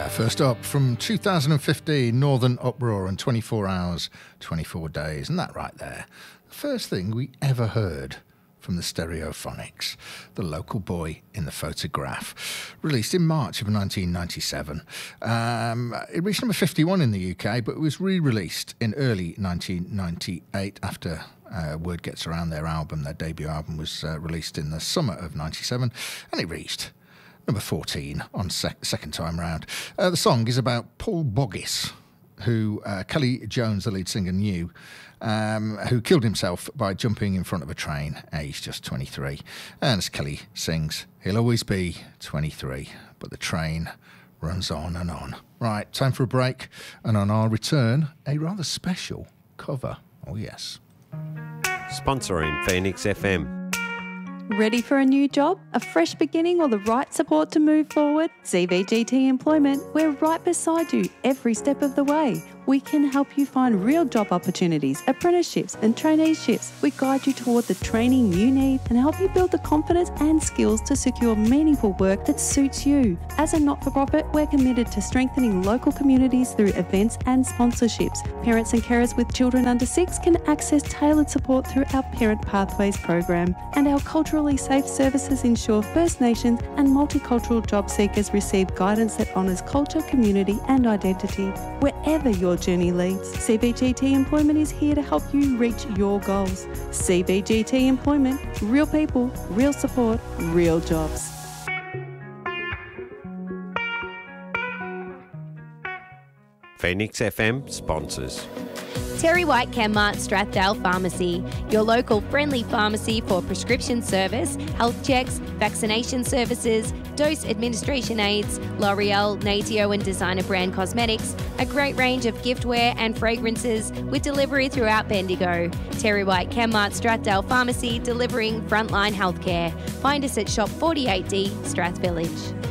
First up, from 2015, Northern Uproar and 24 Hours, 24 Days. And that right there, the first thing we ever heard from the Stereophonics, The Local Boy in the Photograph, released in March of 1997. It reached number 51 in the UK, but it was re-released in early 1998 after Word Gets Around, their debut album, was released in the summer of 97, and it reached number 14 on second time round. The song is about Paul Boggis, who Kelly Jones, the lead singer, knew, who killed himself by jumping in front of a train, aged just 23. And as Kelly sings, he'll always be 23, but the train runs on and on. Right, time for a break, and on our return, a rather special cover. Oh yes. Sponsoring Phoenix FM. Ready for a new job, a fresh beginning, or the right support to move forward? CVGT Employment, we're right beside you every step of the way. We can help you find real job opportunities, apprenticeships and traineeships. We guide you toward the training you need and help you build the confidence and skills to secure meaningful work that suits you. As a not-for-profit, we're committed to strengthening local communities through events and sponsorships. Parents and carers with children under 6 can access tailored support through our Parent Pathways program. And our culturally safe services ensure First Nations and multicultural job seekers receive guidance that honours culture, community and identity. Wherever your journey leads, CVGT Employment is here to help you reach your goals. CVGT Employment, real people, real support, real jobs. Phoenix FM sponsors. Terry White Chemmart Strathdale Pharmacy, your local friendly pharmacy for prescription service, health checks, vaccination services, dose administration aids, L'Oreal, Natio and designer brand cosmetics, a great range of giftware and fragrances with delivery throughout Bendigo. Terry White Chemmart Strathdale Pharmacy, delivering frontline healthcare. Find us at Shop 48D, Strath Village.